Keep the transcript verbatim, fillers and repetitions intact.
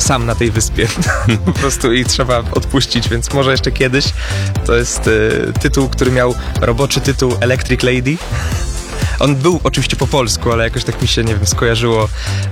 sam na tej wyspie. Po prostu i trzeba odpuścić, więc może jeszcze kiedyś. To jest y, tytuł, który miał roboczy tytuł Electric Lady. On był oczywiście po polsku, ale jakoś tak mi się, nie wiem, skojarzyło